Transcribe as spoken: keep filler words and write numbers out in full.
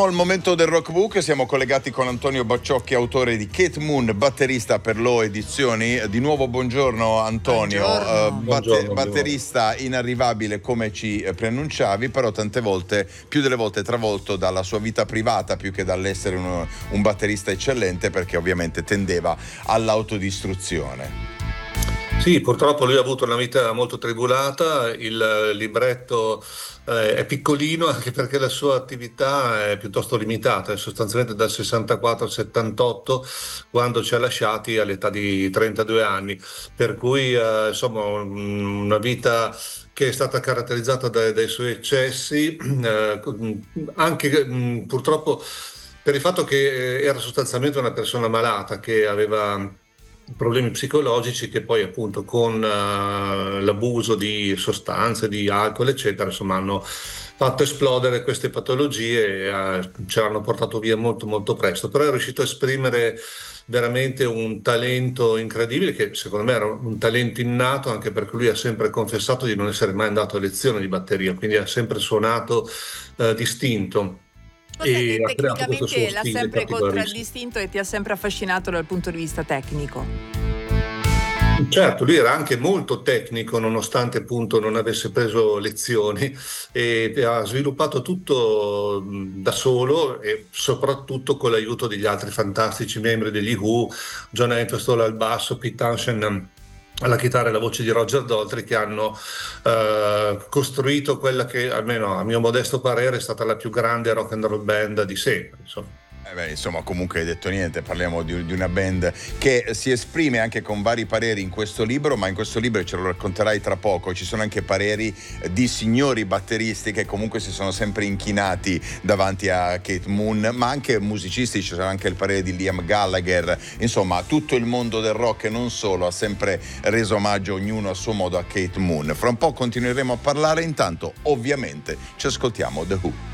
Siamo al momento del Rockbook, siamo collegati con Antonio Bacciocchi, autore di Kate Moon, batterista per Low Edizioni. Di nuovo buongiorno Antonio, buongiorno. Uh, batte- Buongiorno, batterista inarrivabile come ci preannunciavi, però tante volte, più delle volte travolto dalla sua vita privata più che dall'essere un, un batterista eccellente, perché ovviamente tendeva all'autodistruzione. Sì, purtroppo lui ha avuto una vita molto tribulata, il libretto eh, è piccolino anche perché la sua attività è piuttosto limitata, è sostanzialmente dal sessantaquattro al settantotto, quando ci ha lasciati all'età di trentadue anni, per cui eh, insomma un- una vita che è stata caratterizzata dai, dai suoi eccessi, eh, anche mh, purtroppo per il fatto che eh, era sostanzialmente una persona malata, che aveva problemi psicologici che poi appunto con eh, l'abuso di sostanze, di alcol eccetera, insomma hanno fatto esplodere queste patologie e eh, ce l'hanno portato via molto molto presto, però è riuscito a esprimere veramente un talento incredibile, che secondo me era un talento innato, anche perché lui ha sempre confessato di non essere mai andato a lezione di batteria, quindi ha sempre suonato eh, distinto Cos'è e che ha creato questo suo tecnicamente l'ha stile sempre particolarissimo. contraddistinto e ti ha sempre affascinato dal punto di vista tecnico? Certo, lui era anche molto tecnico, nonostante appunto non avesse preso lezioni, e ha sviluppato tutto mh, da solo e soprattutto con l'aiuto degli altri fantastici membri degli Who, John Entwistle al basso, Pete Townshend alla chitarra e la voce di Roger Daltrey, che hanno eh, costruito quella che, almeno a mio modesto parere, è stata la più grande rock and roll band di sempre, insomma. Eh beh, insomma, comunque hai detto niente, parliamo di, di una band che si esprime anche con vari pareri in questo libro, ma in questo libro, ce lo racconterai tra poco, ci sono anche pareri di signori batteristi che comunque si sono sempre inchinati davanti a Kate Moon, ma anche musicisti, ci sarà anche il parere di Liam Gallagher, insomma tutto il mondo del rock e non solo ha sempre reso omaggio ognuno a suo modo a Kate Moon. Fra un po' continueremo a parlare, intanto ovviamente ci ascoltiamo The Who.